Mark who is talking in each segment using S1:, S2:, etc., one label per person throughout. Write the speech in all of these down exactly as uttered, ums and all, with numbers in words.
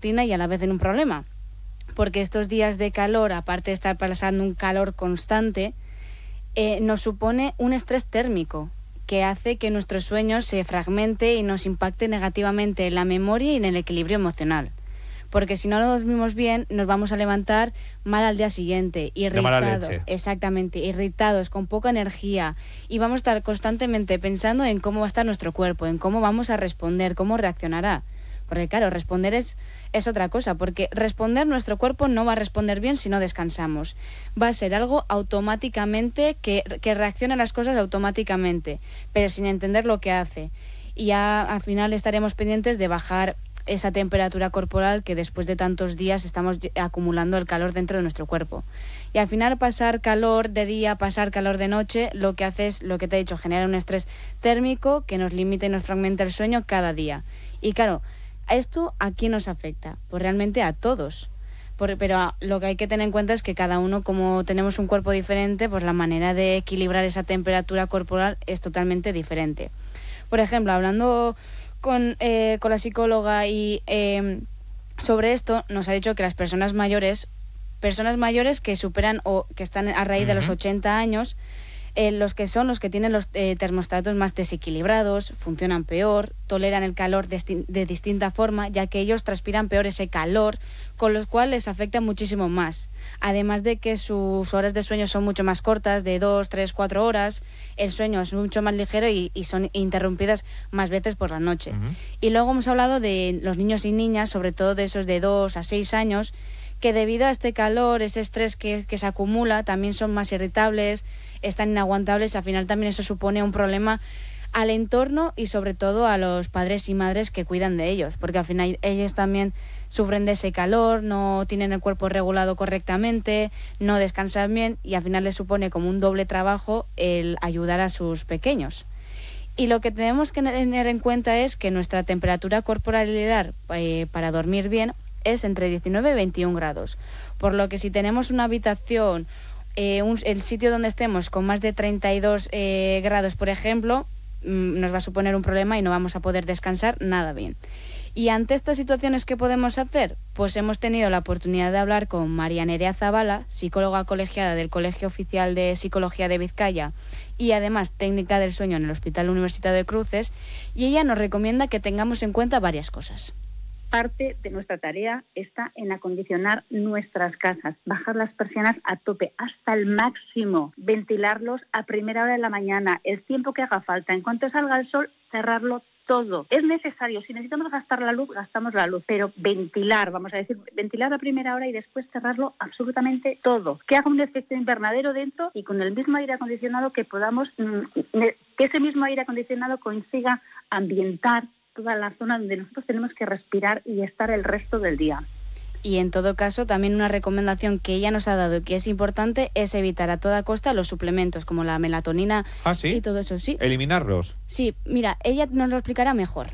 S1: rutina y a la vez en un problema. Porque estos días de calor, aparte de estar pasando un calor constante, eh, nos supone un estrés térmico que hace que nuestro sueño se fragmente y nos impacte negativamente en la memoria y en el equilibrio emocional. Porque si no lo dormimos bien, nos vamos a levantar mal al día siguiente, irritados, exactamente, irritados, con poca energía, y vamos a estar constantemente pensando en cómo va a estar nuestro cuerpo, en cómo vamos a responder, cómo reaccionará. Porque claro, responder es, es otra cosa, porque responder, nuestro cuerpo no va a responder bien si no descansamos. Va a ser algo automáticamente, que, que reacciona a las cosas automáticamente, pero sin entender lo que hace. Y ya al final estaremos pendientes de bajar esa temperatura corporal que después de tantos días estamos acumulando el calor dentro de nuestro cuerpo. Y al final pasar calor de día, pasar calor de noche, lo que hace es, lo que te he dicho, genera un estrés térmico que nos limita y nos fragmenta el sueño cada día. Y claro, ¿esto a quién nos afecta? Pues realmente a todos. Por, pero lo que hay que tener en cuenta es que cada uno, como tenemos un cuerpo diferente, pues la manera de equilibrar esa temperatura corporal es totalmente diferente. Por ejemplo, hablando con, eh, con la psicóloga y eh, sobre esto, nos ha dicho que las personas mayores, personas mayores que superan o que están a raíz uh-huh. de los ochenta años, Eh, los que son los que tienen los eh, termostatos más desequilibrados, funcionan peor, toleran el calor de, de distinta forma, ya que ellos transpiran peor ese calor, con lo cual les afecta muchísimo más. Además de que sus horas de sueño son mucho más cortas, de dos, tres, cuatro horas, el sueño es mucho más ligero y, y son interrumpidas más veces por la noche. Uh-huh. Y luego hemos hablado de los niños y niñas, sobre todo de esos de dos a seis años, que debido a este calor, ese estrés que, que se acumula, también son más irritables, están inaguantables. Al final también eso supone un problema al entorno y sobre todo a los padres y madres que cuidan de ellos, porque al final ellos también sufren de ese calor, no tienen el cuerpo regulado correctamente, no descansan bien y al final les supone como un doble trabajo el ayudar a sus pequeños. Y lo que tenemos que tener en cuenta es que nuestra temperatura corporal ideal eh, para dormir bien es entre diecinueve y veintiún grados, por lo que si tenemos una habitación, eh, un, el sitio donde estemos con más de treinta y dos eh, grados, por ejemplo, mmm, nos va a suponer un problema y no vamos a poder descansar nada bien. Y ante estas situaciones, ¿qué podemos hacer? Pues hemos tenido la oportunidad de hablar con María Nerea Zavala, psicóloga colegiada del Colegio Oficial de Psicología de Vizcaya y además técnica del sueño en el Hospital Universitario de Cruces, y ella nos recomienda que tengamos en cuenta varias cosas.
S2: Parte de nuestra tarea está en acondicionar nuestras casas, bajar las persianas a tope, hasta el máximo, ventilarlos a primera hora de la mañana, el tiempo que haga falta. En cuanto salga el sol, cerrarlo todo. Es necesario, si necesitamos gastar la luz, gastamos la luz, pero ventilar, vamos a decir, ventilar a primera hora y después cerrarlo absolutamente todo. Que haga un efecto invernadero dentro y con el mismo aire acondicionado que podamos, que ese mismo aire acondicionado consiga ambientar toda la zona donde nosotros tenemos que respirar y estar el resto del día.
S1: Y en todo caso, también una recomendación que ella nos ha dado y que es importante es evitar a toda costa los suplementos como la melatonina
S3: ¿Ah, sí?
S1: y todo eso. Sí.
S3: ¿Eliminarlos?
S1: Sí, mira, ella nos lo explicará mejor.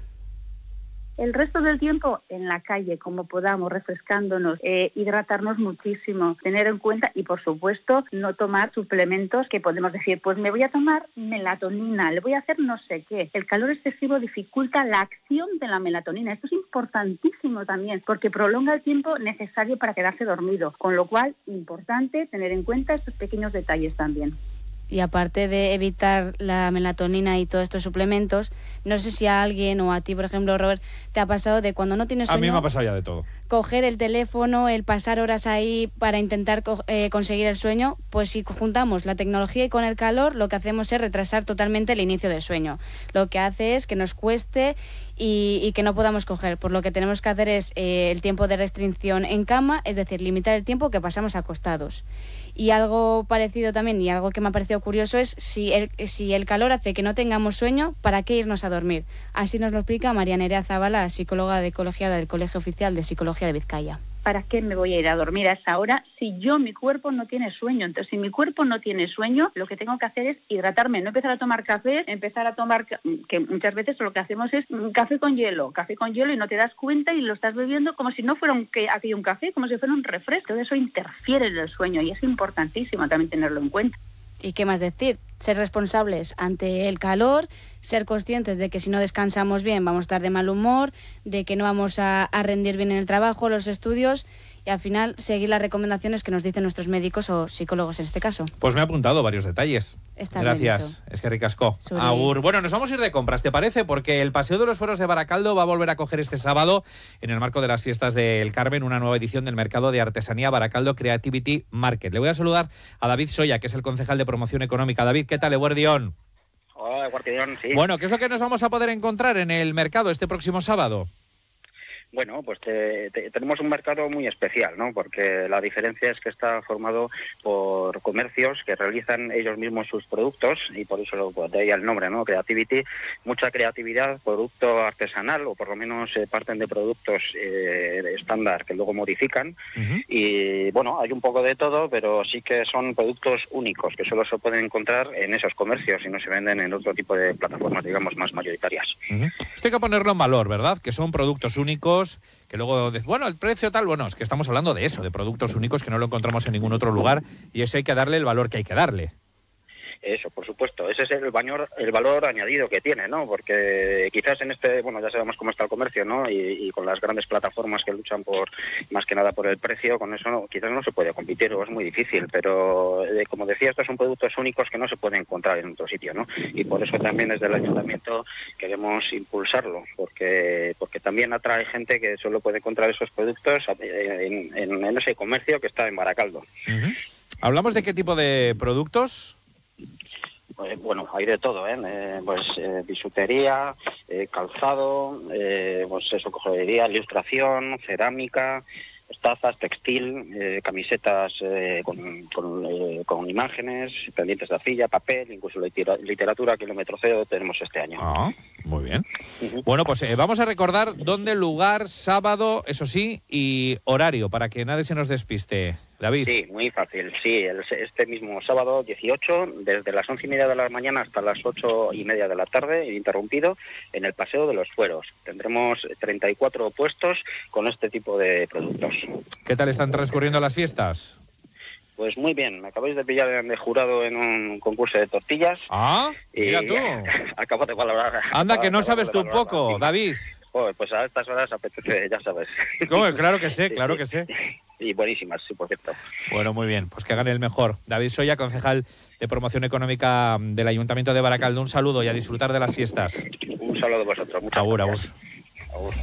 S2: El resto del tiempo en la calle, como podamos, refrescándonos, eh, hidratarnos muchísimo, tener en cuenta y, por supuesto, no tomar suplementos que podemos decir, pues me voy a tomar melatonina, le voy a hacer no sé qué. El calor excesivo dificulta la acción de la melatonina. Esto es importantísimo también, porque prolonga el tiempo necesario para quedarse dormido, con lo cual, importante tener en cuenta estos pequeños detalles también.
S1: Y aparte de evitar la melatonina y todos estos suplementos, no sé si a alguien o a ti, por ejemplo, Robert, te ha pasado de cuando no tienes sueño...
S3: A mí me ha pasado ya de todo.
S1: Coger el teléfono, el pasar horas ahí para intentar co- eh, conseguir el sueño, pues si juntamos la tecnología y con el calor, lo que hacemos es retrasar totalmente el inicio del sueño. Lo que hace es que nos cueste y, y que no podamos coger. Por lo que tenemos que hacer es eh, el tiempo de restricción en cama, es decir, limitar el tiempo que pasamos acostados. Y algo parecido también, y algo que me ha parecido curioso, es si el, si el calor hace que no tengamos sueño, ¿para qué irnos a dormir? Así nos lo explica María Nerea Zavala, psicóloga de colegiada del Colegio Oficial de Psicología de Vizcaya.
S2: ¿Para qué me voy a ir a dormir a esa hora si yo, mi cuerpo no tiene sueño? Entonces, si mi cuerpo no tiene sueño, lo que tengo que hacer es hidratarme, no empezar a tomar café, empezar a tomar, que muchas veces lo que hacemos es café con hielo, café con hielo y no te das cuenta y lo estás bebiendo como si no fuera un, que, aquello un café, como si fuera un refresco. Todo eso interfiere en el sueño y es importantísimo también tenerlo en cuenta.
S1: ¿Y qué más decir? ser responsables ante el calor, ser conscientes de que si no descansamos bien vamos a estar de mal humor, de que no vamos a, a rendir bien en el trabajo, los estudios, y al final seguir las recomendaciones que nos dicen nuestros médicos o psicólogos en este caso.
S3: Pues me he apuntado varios detalles.
S1: Está
S3: Gracias, es que ricasco.
S1: Suri.
S3: Agur. Bueno, nos vamos a ir de compras, ¿te parece? Porque el Paseo de los Fueros de Baracaldo va a volver a coger este sábado, en el marco de las fiestas del Carmen, una nueva edición del mercado de artesanía Baracaldo Creativity Market. Le voy a saludar a David Soya, que es el concejal de promoción económica. David, ¿qué tal, Eguardión?
S4: Hola, Eguardión, sí.
S3: Bueno, ¿qué es lo que nos vamos a poder encontrar en el mercado este próximo sábado?
S4: Bueno, pues te, te, tenemos un mercado muy especial, ¿no? Porque la diferencia es que está formado por comercios que realizan ellos mismos sus productos y por eso pues, de ahí el nombre, ¿no? Creativity, mucha creatividad, producto artesanal o por lo menos eh, parten de productos eh, de estándar que luego modifican uh-huh. y bueno, hay un poco de todo, pero sí que son productos únicos que solo se pueden encontrar en esos comercios y no se venden en otro tipo de plataformas, digamos, más mayoritarias.
S3: Uh-huh. Esto hay que ponerlo en valor, ¿verdad? Que son productos únicos que luego, bueno, el precio tal, bueno, es que estamos hablando de eso, de productos únicos que no lo encontramos en ningún otro lugar y eso hay que darle el valor que hay que darle.
S4: Eso, por supuesto, ese es el valor, el valor añadido que tiene, ¿no? Porque quizás en este, bueno, ya sabemos cómo está el comercio, ¿no? Y, y con las grandes plataformas que luchan por, más que nada por el precio, con eso no, quizás no se puede competir o es muy difícil, pero eh, como decía, estos son productos únicos que no se pueden encontrar en otro sitio, ¿no? Y por eso también desde el ayuntamiento queremos impulsarlo, porque porque también atrae gente que solo puede encontrar esos productos en, en, en ese comercio que está en Baracaldo.
S3: Uh-huh. ¿Hablamos de qué tipo de productos?
S4: Eh, bueno, hay de todo, ¿eh? eh pues eh, bisutería, eh, calzado, eh, pues eso, joyería, ilustración, cerámica, tazas, textil, eh, camisetas eh, con, con, eh, con imágenes, pendientes de arcilla, papel, incluso literatura, kilómetro cero tenemos este año.
S3: Ah, muy bien. Uh-huh. Bueno, pues eh, vamos a recordar dónde, lugar, sábado, eso sí, y horario, para que nadie se nos despiste. David.
S4: Sí, muy fácil. Sí, el, este mismo sábado dieciocho, desde las once y media de la mañana hasta las ocho y media de la tarde, ininterrumpido, en el Paseo de los Fueros. Tendremos treinta y cuatro puestos con este tipo de productos.
S3: ¿Qué tal están transcurriendo las fiestas?
S4: Pues muy bien, me acabáis de pillar de jurado en un concurso de tortillas.
S3: Ah, mira tú.
S4: Acabo de valorar.
S3: Anda, que no sabes tú un poco, David.
S4: Oh, pues a estas horas apetece, ya sabes.
S3: ¿Cómo? Claro que sé, claro que sé.
S4: Y buenísimas, sí, por cierto.
S3: Bueno, muy bien, pues que hagan el mejor. David Soya, concejal de promoción económica del Ayuntamiento de Baracaldo. Un saludo y a disfrutar de las fiestas.
S4: Un saludo a vosotros. Muchas
S3: agur,
S4: gracias.
S3: Agur, agur.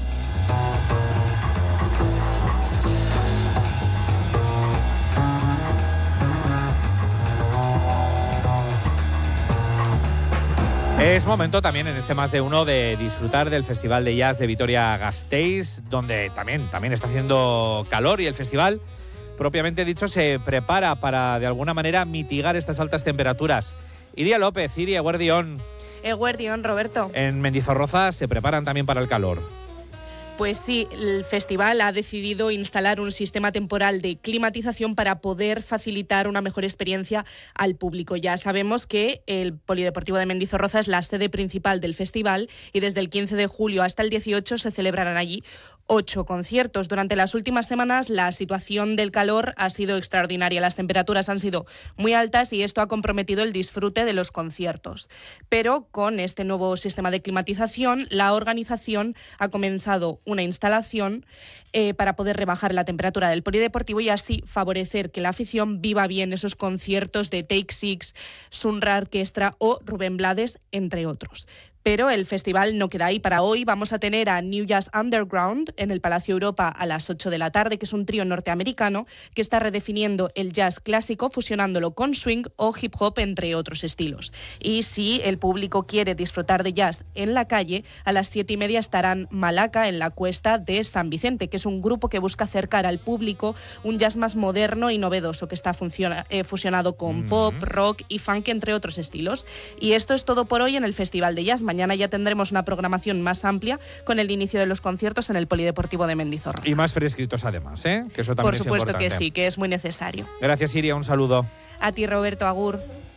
S3: Es momento también en este Más de Uno de disfrutar del Festival de Jazz de Vitoria-Gasteiz, donde también, también está haciendo calor y el festival, propiamente dicho, se prepara para de alguna manera mitigar estas altas temperaturas. Iria López, Iria, Eguardión.
S5: Eguardión, Roberto.
S3: En Mendizorroza se preparan también para el calor.
S5: Pues sí, el festival ha decidido instalar un sistema temporal de climatización para poder facilitar una mejor experiencia al público. Ya sabemos que el Polideportivo de Mendizorroza es la sede principal del festival y desde el quince de julio hasta el dieciocho se celebrarán allí ocho conciertos. Durante las últimas semanas la situación del calor ha sido extraordinaria. Las temperaturas han sido muy altas y esto ha comprometido el disfrute de los conciertos. Pero con este nuevo sistema de climatización, la organización ha comenzado una instalación eh, para poder rebajar la temperatura del polideportivo y así favorecer que la afición viva bien esos conciertos de Take Six, Sun Ra Orquestra o Rubén Blades, entre otros. Pero el festival no queda ahí. Para hoy vamos a tener a New Jazz Underground en el Palacio Europa a las ocho de la tarde, que es un trío norteamericano que está redefiniendo el jazz clásico, fusionándolo con swing o hip hop, entre otros estilos. Y si el público quiere disfrutar de jazz en la calle, a las siete y media estarán Malaca en la Cuesta de San Vicente, que es un grupo que busca acercar al público un jazz más moderno y novedoso, que está funciona, eh, fusionado con mm-hmm. pop, rock y funk, entre otros estilos. Y esto es todo por hoy en el Festival de Jazz. Mañana ya tendremos una programación más amplia con el inicio de los conciertos en el Polideportivo de Mendizorroza.
S3: Y más fresquitos además, ¿eh? Que eso también
S5: Por supuesto
S3: es importante.
S5: que sí, que es muy necesario.
S3: Gracias, Iria, un saludo.
S5: A ti, Roberto, agur.